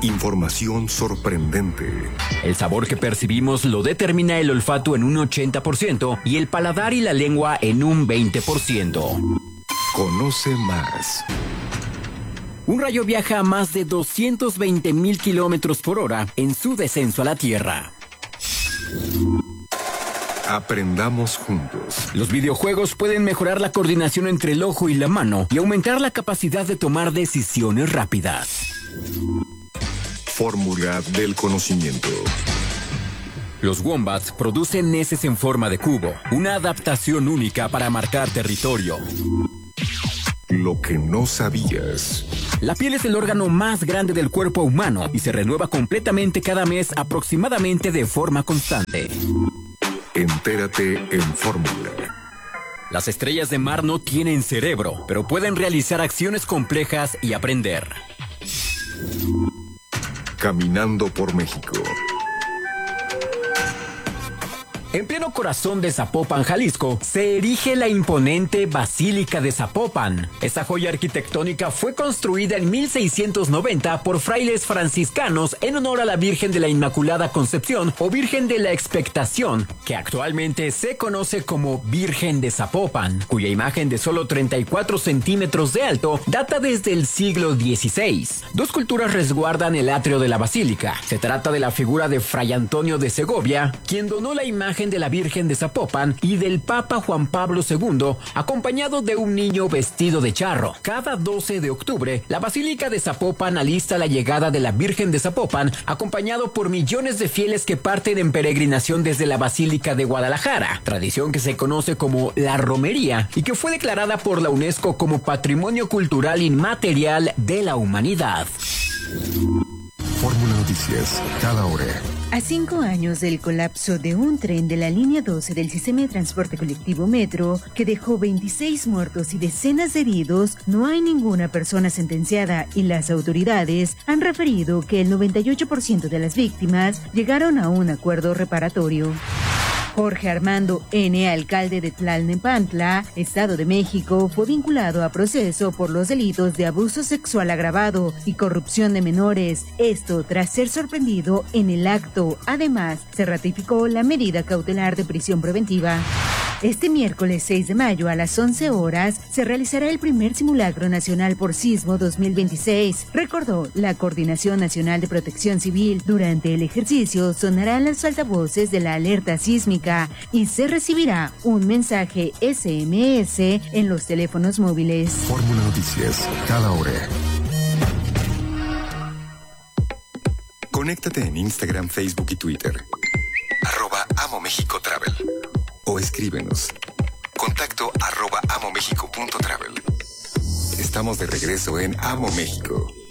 Información sorprendente. El sabor que percibimos lo determina el olfato en un 80% y el paladar y la lengua en un 20%. Conoce más. Un rayo viaja a más de 220,000 kilómetros por hora en su descenso a la Tierra. Aprendamos juntos. Los videojuegos pueden mejorar la coordinación entre el ojo y la mano y aumentar la capacidad de tomar decisiones rápidas. Fórmula del conocimiento. Los wombats producen heces en forma de cubo, una adaptación única para marcar territorio. Lo que no sabías. La piel es el órgano más grande del cuerpo humano y se renueva completamente cada mes aproximadamente de forma constante. Entérate en Fórmula. Las estrellas de mar no tienen cerebro, pero pueden realizar acciones complejas y aprender. Caminando por México. En pleno corazón de Zapopan, Jalisco, se erige la imponente Basílica de Zapopan. Esta joya arquitectónica fue construida en 1690 por frailes franciscanos en honor a la Virgen de la Inmaculada Concepción o Virgen de la Expectación, que actualmente se conoce como Virgen de Zapopan, cuya imagen de solo 34 centímetros de alto data desde el siglo XVI. Dos culturas resguardan el atrio de la basílica. Se trata de la figura de Fray Antonio de Segovia, quien donó la imagen de la Virgen de Zapopan, y del Papa Juan Pablo II, acompañado de un niño vestido de charro. Cada 12 de octubre, la Basílica de Zapopan alista la llegada de la Virgen de Zapopan, acompañado por millones de fieles que parten en peregrinación desde la Basílica de Guadalajara, tradición que se conoce como la romería y que fue declarada por la UNESCO como Patrimonio Cultural Inmaterial de la Humanidad. Fórmula Noticias, cada hora. A 5 años del colapso de un tren de la línea 12 del sistema de transporte colectivo Metro, que dejó 26 muertos y decenas de heridos, no hay ninguna persona sentenciada y las autoridades han referido que el 98% de las víctimas llegaron a un acuerdo reparatorio. Jorge Armando N., alcalde de Tlalnepantla, Estado de México, fue vinculado a proceso por los delitos de abuso sexual agravado y corrupción de menores. Esto tras ser sorprendido en el acto. Además, se ratificó la medida cautelar de prisión preventiva. Este miércoles 6 de mayo a las 11 horas se realizará el primer simulacro nacional por sismo 2026, recordó la Coordinación Nacional de Protección Civil. Durante el ejercicio sonarán las altavoces de la alerta sísmica y se recibirá un mensaje SMS en los teléfonos móviles. Fórmula Noticias, cada hora. Conéctate en Instagram, Facebook y Twitter. @AmoMéxicoTravel. O escríbenos. Contacto @amomexico.travel. Estamos de regreso en Amo México.